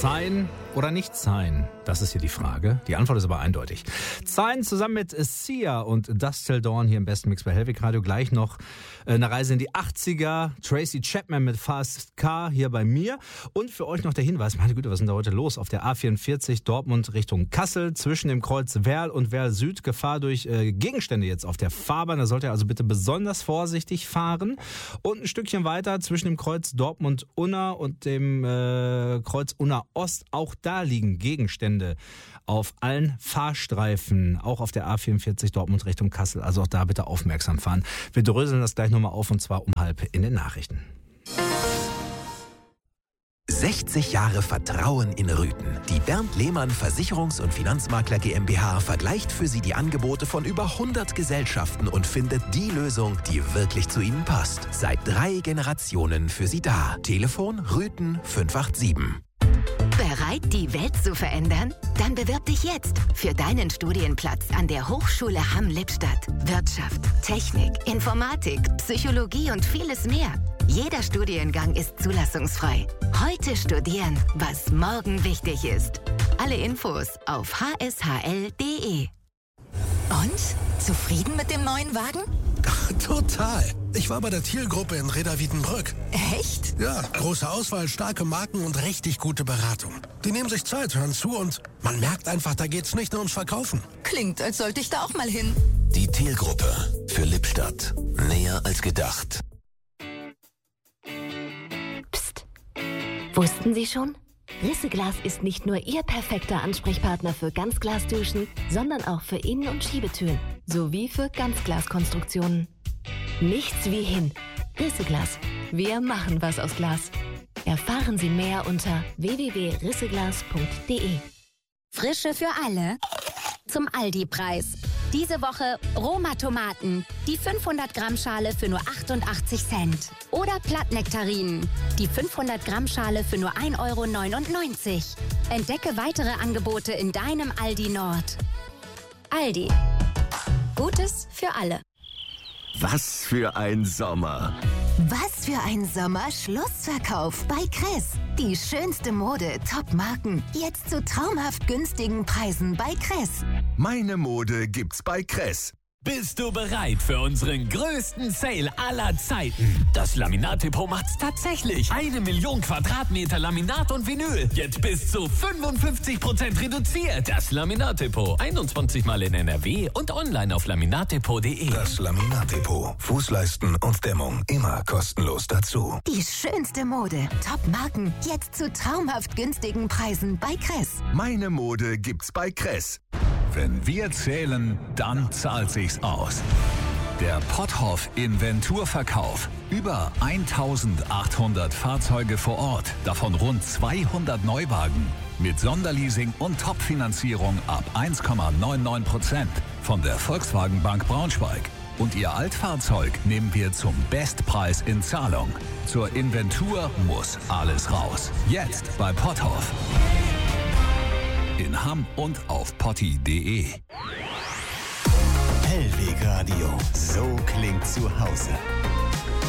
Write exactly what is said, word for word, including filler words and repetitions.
Sein oder nicht sein? Das ist hier die Frage. Die Antwort ist aber eindeutig. Sein zusammen mit Sia und Dusk Till Dawn hier im besten Mix bei Hellwig Radio. Gleich noch eine Reise in die achtziger. Tracy Chapman mit Fast Car hier bei mir. Und für euch noch der Hinweis, meine Güte, was ist denn da heute los? Auf der A vierundvierzig Dortmund Richtung Kassel zwischen dem Kreuz Werl und Werl Süd. Gefahr durch äh, Gegenstände jetzt auf der Fahrbahn. Da sollt ihr also bitte besonders vorsichtig fahren. Und ein Stückchen weiter zwischen dem Kreuz Dortmund-Unna und dem äh, Kreuz Unna-Ost. Auch da liegen Gegenstände auf allen Fahrstreifen, auch auf der A vierundvierzig Dortmund Richtung Kassel. Also auch da bitte aufmerksam fahren. Wir dröseln das gleich nochmal auf und zwar um halb in den Nachrichten. sechzig Jahre Vertrauen in Rüthen. Die Bernd Lehmann Versicherungs- und Finanzmakler GmbH vergleicht für Sie die Angebote von über hundert Gesellschaften und findet die Lösung, die wirklich zu Ihnen passt. Seit drei Generationen für Sie da. Telefon Rüthen fünf acht sieben. Bereit, die Welt zu verändern? Dann bewirb dich jetzt für deinen Studienplatz an der Hochschule Hamm-Lippstadt. Wirtschaft, Technik, Informatik, Psychologie und vieles mehr. Jeder Studiengang ist zulassungsfrei. Heute studieren, was morgen wichtig ist. Alle Infos auf h s h l punkt d e. Und? Zufrieden mit dem neuen Wagen? Total. Ich war bei der Thiel-Gruppe in Reda-Wiedenbrück. Echt? Ja, große Auswahl, starke Marken und richtig gute Beratung. Die nehmen sich Zeit, hören zu und man merkt einfach, da geht's nicht nur ums Verkaufen. Klingt, als sollte ich da auch mal hin. Die Thiel-Gruppe für Lippstadt. Näher als gedacht. Psst. Wussten Sie schon? Risseglas ist nicht nur Ihr perfekter Ansprechpartner für Ganzglasduschen, sondern auch für Innen- und Schiebetüren sowie für Ganzglaskonstruktionen. Nichts wie hin. Risseglas. Wir machen was aus Glas. Erfahren Sie mehr unter w w w punkt risseglas punkt d e. Frische für alle zum Aldi-Preis. Diese Woche Roma-Tomaten, die fünfhundert Gramm Schale für nur achtundachtzig Cent. Oder Plattnektarinen, die fünfhundert Gramm Schale für nur ein Euro neunundneunzig. Entdecke weitere Angebote in deinem Aldi Nord. Aldi. Gutes für alle. Was für ein Sommer. Was für ein Sommer-Schlussverkauf bei Kress. Die schönste Mode, Top-Marken, jetzt zu traumhaft günstigen Preisen bei Kress. Meine Mode gibt's bei Kress. Bist du bereit für unseren größten Sale aller Zeiten? Das Laminat-Depot macht's tatsächlich. Eine Million Quadratmeter Laminat und Vinyl. Jetzt bis zu fünfundfünfzig Prozent reduziert. Das Laminat-Depot. einundzwanzig Mal in N R W und online auf laminatdepot punkt d e. Das Laminat-Depot. Fußleisten und Dämmung immer kostenlos dazu. Die schönste Mode, Top-Marken, jetzt zu traumhaft günstigen Preisen bei Kress. Meine Mode gibt's bei Kress. Wenn wir zählen, dann zahlt sich's aus. Der Potthoff Inventurverkauf. Über eintausendachthundert Fahrzeuge vor Ort, davon rund zweihundert Neuwagen. Mit Sonderleasing und Top-Finanzierung ab eins Komma neunundneunzig Prozent von der Volkswagen Bank Braunschweig. Und Ihr Altfahrzeug nehmen wir zum Bestpreis in Zahlung. Zur Inventur muss alles raus. Jetzt bei Potthoff. In Hamm und auf potti punkt d e. Hellwig Radio, so klingt zu Hause.